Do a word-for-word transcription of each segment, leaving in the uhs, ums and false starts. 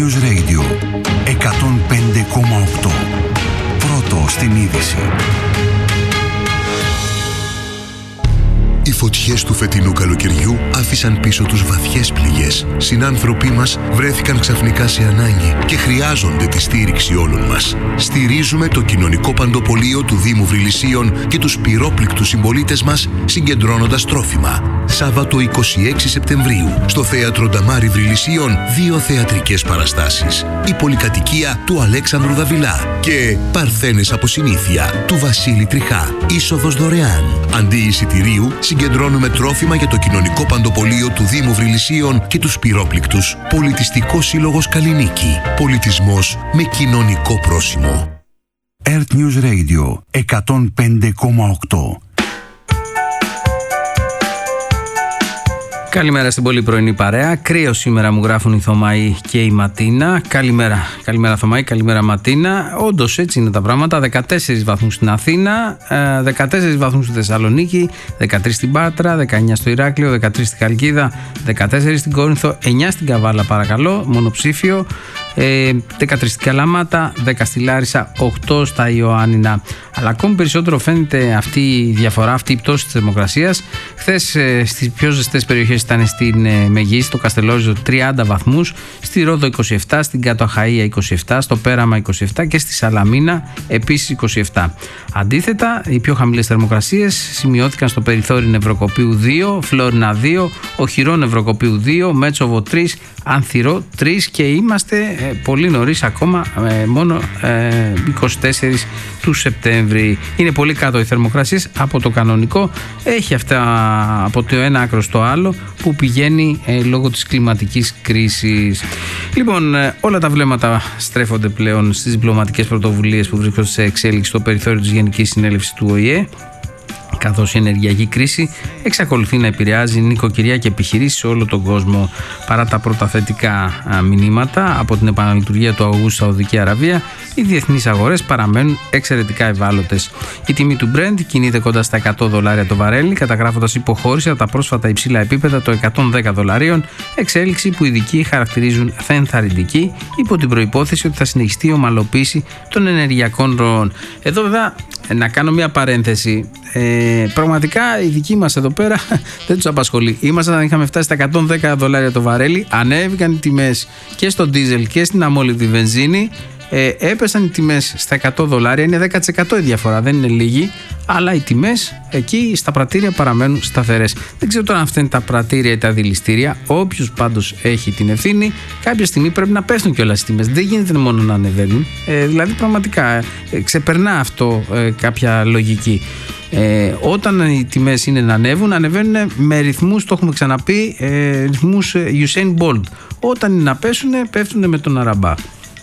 News Radio εκατόν πέντε κόμμα οκτώ. Πρώτο στην είδηση. Οι φωτιές του φετινού καλοκαιριού άφησαν πίσω τους βαθιές πληγές. Συνάνθρωποι μας βρέθηκαν ξαφνικά σε ανάγκη και χρειάζονται τη στήριξη όλων μας. Στηρίζουμε το κοινωνικό παντοπολείο του Δήμου Βρυλισσίων και τους πυρόπληκτους συμπολίτες μας συγκεντρώνοντας τρόφιμα. Σάββατο είκοσι έξι Σεπτεμβρίου στο Θέατρο Νταμάρι Βρυλισσίων δύο θεατρικές παραστάσεις. Η πολυκατοικία του Αλέξανδρου Δαβιλά και Παρθένες από συνήθεια του Βασίλη Τριχά. Είσοδος δωρεάν. Αντί εισιτηρίου συγκεντρώνουμε τρόφιμα για το κοινωνικό παντοπολείο του Δήμου Βρυλισσίων και τους πυρόπληκτους. Πολιτιστικό Σύλλογος Καλλινίκη. Πολιτισμός με κοινωνικό πρόσημο. Earth News Radio εκατόν πέντε κόμμα οκτώ. Καλημέρα στην πολύ πρωινή παρέα. Κρύο σήμερα μου γράφουν η Θωμαή και η Ματίνα. Καλημέρα, καλημέρα Θωμαή, καλημέρα Ματίνα. Όντως έτσι είναι τα πράγματα. δεκατέσσερις βαθμούς στην Αθήνα, δεκατέσσερις βαθμούς στη Θεσσαλονίκη, δεκατρείς στην Πάτρα, δεκαεννιά στο Ηράκλειο, δεκατρείς στην Χαλκίδα, δεκατέσσερις στην Κόρινθο, εννιά στην Καβάλα παρακαλώ, μονοψήφιο, δεκατρείς στην Καλαμάτα, δέκα στη Λάρισα, οκτώ στα Ιωάννινα. Αλλά ακόμη περισσότερο φαίνεται αυτή η διαφορά, αυτή η πτώση της θερμοκρασίας. Χθες στις πιο ζεστές περιοχές ήταν στην Μεγή, στο Καστελόριζο τριάντα βαθμούς, στη Ρόδο είκοσι επτά, στην Κάτω Αχαΐα είκοσι επτά, στο Πέραμα είκοσι επτά και στη Σαλαμίνα επίσης είκοσι επτά. Αντίθετα, οι πιο χαμηλές θερμοκρασίες σημειώθηκαν στο περιθώριο Νευροκοπίου δύο, Φλόρινα δύο, Οχυρό Νευροκοπίου δύο, Μέτσοβο τρία, Ανθυρό τρία και είμαστε ε, πολύ νωρίς ακόμα, ε, μόνο ε, είκοσι τέσσερις του Σεπτέμβρη. Είναι πολύ κάτω οι θερμοκρασίες από το κανονικό. Έχει αυτά από το ένα άκρο στο άλλο που πηγαίνει ε, λόγω της κλιματικής κρίσης. Λοιπόν, ε, όλα τα βλέμματα στρέφονται πλέον στις διπλωματικές πρωτοβουλίες που βρίσκονται σε εξέλιξη στο περιθώριο της Γενικής Συνέλευσης του Ο Η Ε, καθώς η ενεργειακή κρίση εξακολουθεί να επηρεάζει νοικοκυριά και επιχειρήσεις σε όλο τον κόσμο. Παρά τα πρώτα θετικά μηνύματα από την επαναλειτουργία του αγωγού στη Σαουδική Αραβία, οι διεθνείς αγορές παραμένουν εξαιρετικά ευάλωτες. Η τιμή του Brent κινείται κοντά στα εκατό δολάρια το βαρέλι, καταγράφοντας υποχώρηση από τα πρόσφατα υψηλά επίπεδα των εκατόν δέκα δολαρίων, εξέλιξη που οι ειδικοί χαρακτηρίζουν θα ενθαρρυντική, υπό την προϋπόθεση ότι θα συνεχιστεί η ομαλοποίηση των ενεργειακών ροών. Εδώ βέβαια να κάνω μια παρένθεση. Ε, πραγματικά οι δικοί μας εδώ πέρα δεν τους απασχολεί. Ήμασταν, είχαμε φτάσει στα εκατόν δέκα δολάρια το βαρέλι, ανέβηκαν οι τιμές και στο ντίζελ και στην αμόλυβδη βενζίνη, ε, έπεσαν οι τιμές στα εκατό δολάρια, είναι δέκα τοις εκατό η διαφορά, δεν είναι λίγη, αλλά οι τιμές εκεί στα πρατήρια παραμένουν σταθερές. Δεν ξέρω τώρα αν αυτά είναι τα πρατήρια ή τα δηληστήρια, όποιος πάντως έχει την ευθύνη, κάποια στιγμή πρέπει να πέφτουν κιόλας οι τιμές. Δεν γίνεται μόνο να ανεβαίνουν, ε, δηλαδή πραγματικά ε, ξεπερνά αυτό ε, κάποια λογική. Ε, όταν οι τιμές είναι να ανέβουν, ανεβαίνουν με ρυθμούς, το έχουμε ξαναπεί, ε, ρυθμούς Usain Bolt. Όταν είναι να πέσουν, πέφτουν με τον αραμπά.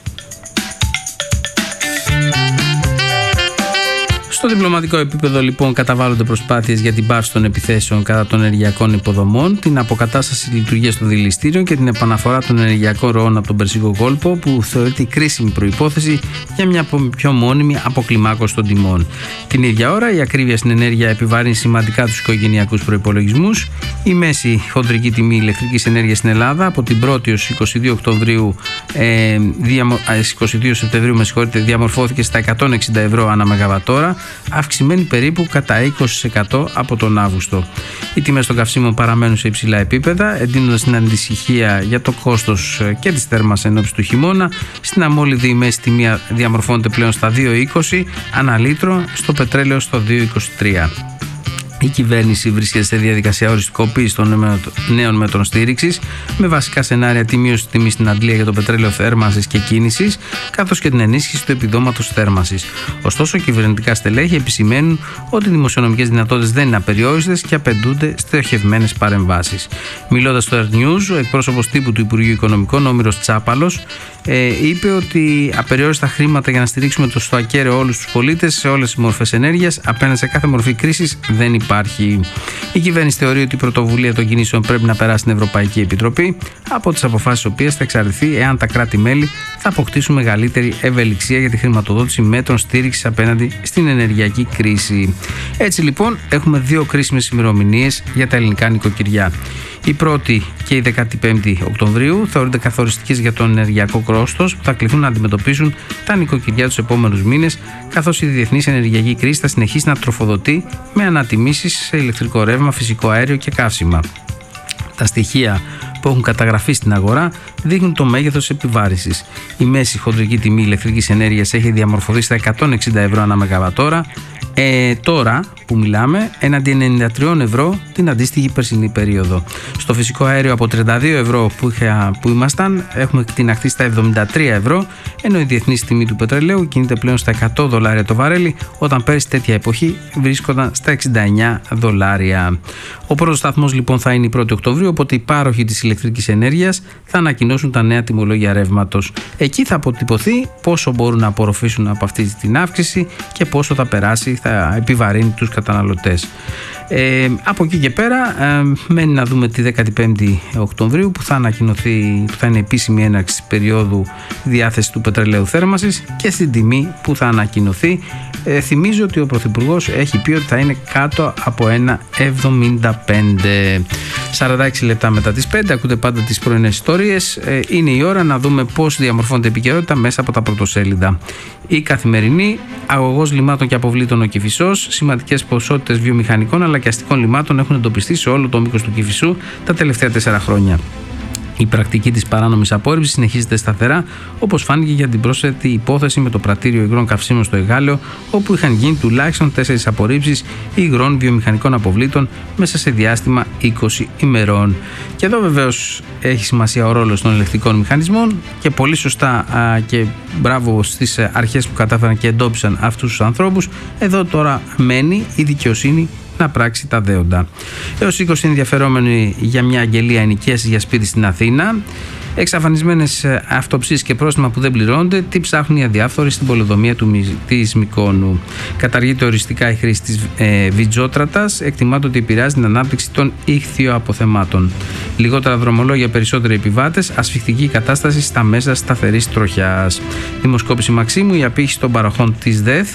Στο διπλωματικό επίπεδο, λοιπόν, καταβάλλονται προσπάθειες για την πάυση των επιθέσεων κατά των ενεργειακών υποδομών, την αποκατάσταση λειτουργίας των δηληστήριων και την επαναφορά των ενεργειακών ροών από τον Περσικό κόλπο, που θεωρείται κρίσιμη προϋπόθεση για μια πιο μόνιμη αποκλιμάκωση των τιμών. Την ίδια ώρα, η ακρίβεια στην ενέργεια επιβαρύνει σημαντικά τους οικογενειακούς προϋπολογισμούς. Η μέση χοντρική τιμή ηλεκτρικής ενέργειας στην Ελλάδα από την πρώτη ως είκοσι δύο Οκτωβρίου, ε, διαμο, ε, είκοσι δύο Σεπτεμβρίου, με συγχωρείτε, διαμορφώθηκε στα εκατόν εξήντα ευρώ ανά μεγαβατόρα, αυξημένη περίπου κατά είκοσι τοις εκατό από τον Αύγουστο. Οι τιμές των καυσίμων παραμένουν σε υψηλά επίπεδα, εντείνοντας την ανησυχία για το κόστος και της θέρμανσης εν ώψη του χειμώνα. Στην αμόλυβδη η μέση τιμή διαμορφώνεται πλέον στα δύο είκοσι ανά λίτρο, στο πετρέλαιο στο δύο είκοσι τρία. Η κυβέρνηση βρίσκεται σε διαδικασία οριστικοποίησης των νέων μέτρων στήριξης, με βασικά σενάρια τη μείωση της τιμής στην αντλία για το πετρέλαιο θέρμανσης και κίνησης, καθώς και την ενίσχυση του επιδόματος θέρμανσης. Ωστόσο, κυβερνητικά στελέχη επισημαίνουν ότι οι δημοσιονομικές δυνατότητες δεν είναι απεριόριστες και απαιτούνται στοχευμένες παρεμβάσεις. Μιλώντας στο Earth News, ο εκπρόσωπος τύπου του Υπουργείου Οικονομικών, ο Όμηρος Τσάπαλος, ε, είπε ότι απεριόριστα χρήματα για να στηρίξουμε το στο ακέραιο όλους τους πολίτες σε όλες τις μορφές ενέργειας απέναντι σε κάθε μορφή κρίσης δεν υπάρχει. Η κυβέρνηση θεωρεί ότι η πρωτοβουλία των κινήσεων πρέπει να περάσει στην Ευρωπαϊκή Επιτροπή, από τις αποφάσεις τις οποίες θα εξαρτηθεί εάν τα κράτη-μέλη θα αποκτήσουν μεγαλύτερη ευελιξία για τη χρηματοδότηση μέτρων στήριξης απέναντι στην ενεργειακή κρίση. Έτσι λοιπόν, έχουμε δύο κρίσιμες ημερομηνίες για τα ελληνικά νοικοκυριά. Η πρώτη και η δεκαπέντε Οκτωβρίου θεωρούνται καθοριστικές για το ενεργειακό κόστος που θα κληθούν να αντιμετωπίσουν τα νοικοκυριά τους επόμενους μήνες, καθώς η διεθνής ενεργειακή κρίση θα συνεχίσει να τροφοδοτεί με ανατιμήσεις σε ηλεκτρικό ρεύμα, φυσικό αέριο και καύσιμα. Τα στοιχεία που έχουν καταγραφεί στην αγορά δείχνουν το μέγεθος της επιβάρυνσης. Η μέση χοντρική τιμή ηλεκτρικής ενέργειας έχει διαμορφωθεί στα εκατόν εξήντα ευρώ ανά μεγαβατόρα. Ε, τώρα που μιλάμε, έναντι ενενήντα τρία ευρώ την αντίστοιχη περσινή περίοδο. Στο φυσικό αέριο από τριάντα δύο ευρώ που, είχα, που ήμασταν, έχουμε εκτιναχθεί στα εβδομήντα τρία ευρώ, ενώ η διεθνής τιμή του πετρελαίου κινείται πλέον στα εκατό δολάρια το βαρέλι, όταν πέρυσι τέτοια εποχή βρίσκονταν στα εξήντα εννέα δολάρια. Ο πρώτος σταθμός λοιπόν θα είναι η πρώτη Οκτωβρίου, οπότε οι πάροχοι της ηλεκτρικής ενέργειας θα ανακοινώσουν τα νέα τιμολόγια ρεύματος. Εκεί θα αποτυπωθεί πόσο μπορούν να απορροφήσουν από αυτή την αύξηση και πόσο θα περάσει, θα επιβαρύνει τους καταναλωτές. Ε, από εκεί και πέρα ε, μένει να δούμε τη δεκαπέντε Οκτωβρίου που θα ανακοινωθεί, που θα είναι επίσημη έναρξη της περίοδου διάθεση του πετρελαίου θέρμανσης και στην τιμή που θα ανακοινωθεί. Ε, θυμίζω ότι ο Πρωθυπουργός έχει πει ότι θα είναι κάτω από ένα εβδομήντα πέντε. σαράντα έξι λεπτά μετά τις πέντε, ακούτε πάντα τις πρωινές ιστορίες. Ε, είναι η ώρα να δούμε πώς διαμορφώνεται η επικαιρότητα μέσα από τα πρωτοσέλιδα. Η Καθημερινή, αγωγός λιμάτων και αποβλήτων ο Κηφισός, σημαντικές ποσότητες βιομηχανικών αλλά και αστικών λιμάτων έχουν εντοπιστεί σε όλο το μήκος του Κηφισού τα τελευταία τέσσερα χρόνια. Η πρακτική της παράνομης απόρριψης συνεχίζεται σταθερά, όπως φάνηκε για την πρόσθετη υπόθεση με το πρατήριο υγρών καυσίμων στο Εγάλεο, όπου είχαν γίνει τουλάχιστον τέσσερις απορρίψεις υγρών βιομηχανικών αποβλήτων μέσα σε διάστημα είκοσι ημερών. Και εδώ βεβαίως έχει σημασία ο ρόλος των ελεκτρικών μηχανισμών και πολύ σωστά α, και μπράβο στις αρχές που κατάφεραν και εντόπισαν αυτούς τους ανθρώπους. Εδώ τώρα μένει η δικαιοσύνη να πράξει τα δέοντα. Έως είκοσι ενδιαφερόμενοι για μια αγγελία ενοικίασης για σπίτι στην Αθήνα. Εξαφανισμένες αυτοψίες και πρόστιμα που δεν πληρώνονται, τι ψάχνουν οι αδιάφθοροι στην πολεοδομία του, της Μυκόνου. Καταργείται οριστικά η χρήση της ε, βιτζότρατας, εκτιμάται ότι επηρεάζει την ανάπτυξη των ηχθειοαποθεμάτων. Λιγότερα δρομολόγια, περισσότεροι επιβάτες, ασφιχτική κατάσταση στα μέσα σταθερής τροχιάς. Δημοσκόπηση Μαξίμου, η απήχηση των παροχών της ΔΕΘ.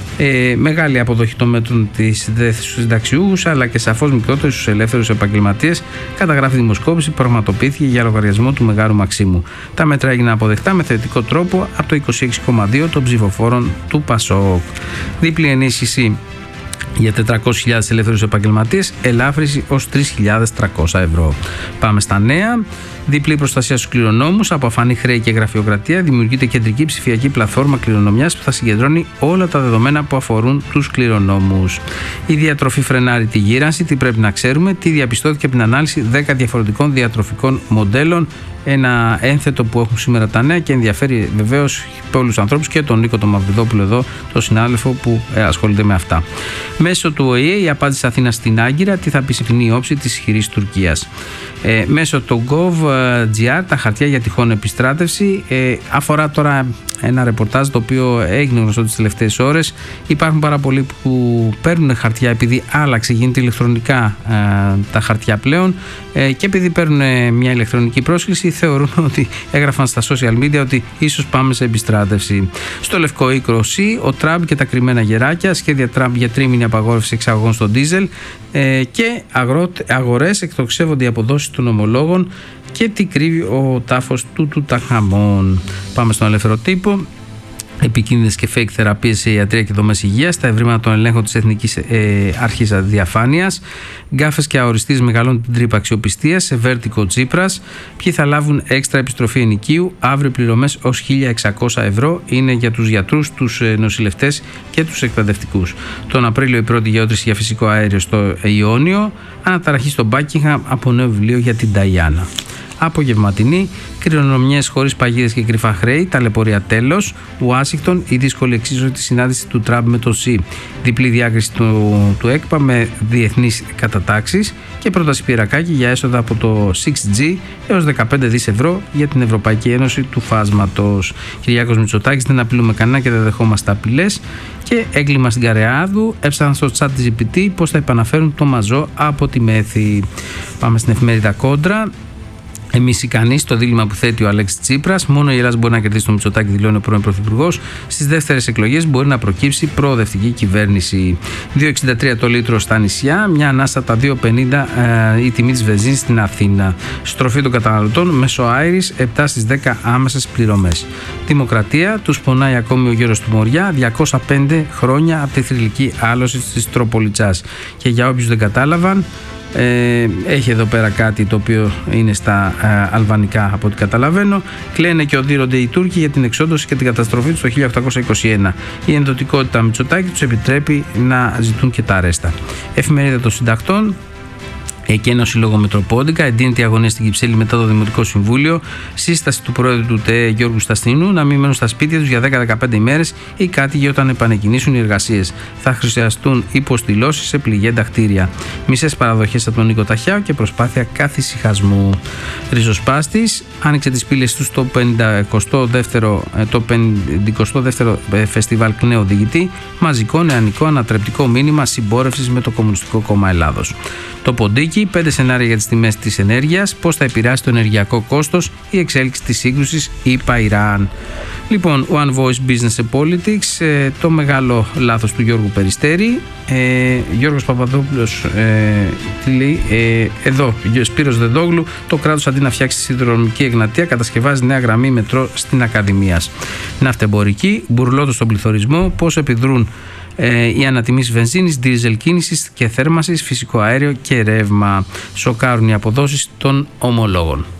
Ε, μεγάλη αποδοχή των μέτρων της ΔΕΘ στους συνταξιούχους, αλλά και σαφώς μικρότερη στους ελεύθερους επαγγελματίες, καταγράφει δημοσκόπηση που πραγματοποιήθηκε για λογαριασμό του Μεγάρου Μαξίμου. Τα μέτρα έγιναν αποδεκτά με θετικό τρόπο από το είκοσι έξι κόμμα δύο των ψηφοφόρων του ΠΑΣΟΚ. Δίπλη ενίσχυση για τετρακόσιες χιλιάδες ελεύθερους επαγγελματίες, ελάφρυνση ως τρεις χιλιάδες τριακόσια ευρώ. Πάμε στα νέα. Διπλή προστασία στους κληρονόμους, από αφανή χρέη και γραφειοκρατία, δημιουργείται κεντρική ψηφιακή πλατφόρμα κληρονομιάς που θα συγκεντρώνει όλα τα δεδομένα που αφορούν τους κληρονόμους. Η διατροφή φρενάρει τη γύρανση, τι πρέπει να ξέρουμε, τι διαπιστώθηκε από την ανάλυση δέκα διαφορετικών διατροφικών μοντέλων. Ένα ένθετο που έχουν σήμερα τα νέα και ενδιαφέρει βεβαίως πολλούς τους ανθρώπους και τον Νίκο τον Μαυριδόπουλο εδώ, τον συνάδελφο που ασχολείται με αυτά. Μέσω του Ο Η Ε η απάντηση Αθήνας στην Άγκυρα, τι θα πει συχνή η όψη της ισχυρής Τουρκίας. Ε, μέσω του gov.gr τα χαρτιά για τυχόν επιστράτευση, ε, αφορά τώρα ένα ρεπορτάζ το οποίο έγινε γνωστό τις τελευταίες ώρες. Υπάρχουν πάρα πολλοί που παίρνουν χαρτιά επειδή άλλαξε, γίνεται ηλεκτρονικά ε, τα χαρτιά πλέον ε, και επειδή παίρνουν μια ηλεκτρονική πρόσκληση θεωρούν ότι έγραφαν στα social media ότι ίσως πάμε σε επιστράτευση. Στο Λευκό Οίκο ο Τραμπ και τα κρυμμένα γεράκια, σχέδια Τραμπ για τρίμηνη απαγόρευση εξαγωγών στο ντίζελ ε, και αγορές, εκτοξεύονται οι αποδόσεις των ομολόγων και τι κρύβει ο τάφος του Τουταγχαμών. Πάμε στον ελεύθερο τύπο. Επικίνδυνες και fake θεραπείες σε ιατρία και δομές υγείας, τα ευρήματα των ελέγχων της Εθνικής ε, Αρχής Διαφάνειας, γκάφες και αοριστείς μεγαλώνουν την τρύπα αξιοπιστίας, σε βέρτικο Τσίπρας, ποιοι θα λάβουν έξτρα επιστροφή ενοικίου, αύριο πληρωμές ως χίλια εξακόσια ευρώ, είναι για τους γιατρούς, τους νοσηλευτές και τους εκπαιδευτικούς. Τον Απρίλιο η πρώτη γεώτρηση για φυσικό αέριο στο Ιόνιο, αναταραχή στο Μπάκιγχαμ από νέο βιβλίο για την Νταϊάννα. Απογευματινή, κληρονομιές χωρίς παγίδες και κρυφά χρέη, ταλαιπωρία τέλος. Ουάσιγκτον, η δύσκολη εξίσωση της συνάντησης του Τραμπ με το Σι. Διπλή διάκριση του, του ΕΚΠΑ με διεθνείς κατατάξεις και πρόταση Πυρακάκη για έσοδα από το έξι τζι έως δεκαπέντε δισεκατομμύρια ευρώ για την Ευρωπαϊκή Ένωση του Φάσματος. Κυριάκος Μητσοτάκης, δεν απειλούμε κανένα και δεν δεχόμαστε απειλές. Και έγκλημα στην Καρεάδου, έψαχναν στο chat της τζι πι τι πώς θα επαναφέρουν το μαζό από τη Μέθη. Πάμε στην εφημερίδα Κόντρα. Εμείς ικανοί, το δίλημμα που θέτει ο Αλέξης Τσίπρας. Μόνο η Ελλάδα μπορεί να κερδίσει το Μητσοτάκη, δηλώνει ο πρώην Πρωθυπουργός. Στις δεύτερες εκλογές μπορεί να προκύψει προοδευτική κυβέρνηση. δύο εξήντα τρία το λίτρο στα νησιά, μια ανάσα τα δύο πενήντα ε, η τιμή της βενζίνης στην Αθήνα. Στροφή των καταναλωτών μέσω Άιρης, επτά στις δέκα άμεσες πληρωμές. Δημοκρατία, τους πονάει ακόμη ο γέρος του Μοριά, διακόσια πέντε χρόνια από τη θρυλική άλωση της Τροπολιτσάς. Και για όποιους δεν κατάλαβαν, Ε, έχει εδώ πέρα κάτι το οποίο είναι στα ε, αλβανικά από ό,τι καταλαβαίνω. Κλαίνε και οδύρονται οι Τούρκοι για την εξόντωση και την καταστροφή τους το χίλια οκτακόσια είκοσι ένα. Η ενδοτικότητα Μητσοτάκη τους επιτρέπει να ζητούν και τα αρέστα. Εφημερίδα των Συντακτών. Εκένωση λόγω Μετροπόντικα, εντείνεται η αγωνία στην Κυψέλη μετά το Δημοτικό Συμβούλιο. Σύσταση του πρόεδρου του ΤΕ Γιώργου Σταστινού να μην μένουν στα σπίτια τους για δέκα με δεκαπέντε ημέρες οι κάτοικοι όταν επανεκκινήσουν οι εργασίες. Θα χρειαστούν υποστηλώσεις σε πληγέντα κτίρια. Μισές παραδοχές από τον Νίκο Ταχιάου και προσπάθεια καθησυχασμού. Ριζοσπάστης άνοιξε τις πύλες του στο πενηκοστό δεύτερο, το πενηκοστό δεύτερο φεστιβάλ Κνέο Διηγητή. Μαζικό νεανικό ανατρεπτικό μήνυμα συμπόρευσης με το Κομμουνιστικό Κόμμα Ελλάδος. Το Ποντίκι, πέντε σενάρια για τις τιμές της ενέργειας, πώς θα επηρεάσει το ενεργειακό κόστος, η εξέλιξη της σύγκρουσης ΙΠΑ-Ιράν. Λοιπόν, One Voice Business and Politics, ε, το μεγάλο λάθος του Γιώργου Περιστέρη. Ε, Γιώργος Παπαδόπουλος, ε, τι λέει, ε, εδώ, Σπύρος Δεδόγλου, το κράτος αντί να φτιάξει σιδηροδρομική Εγνατία, κατασκευάζει νέα γραμμή μετρό στην Ακαδημίας. Ναυτεμπορική, μπουρλότο στον πληθωρισμό, πώς επιδρούν οι ανατιμήσεις βενζίνης, δίζελ κίνησης και θέρμασης, φυσικό αέριο και ρεύμα. Σοκάρουν οι αποδόσεις των ομολόγων.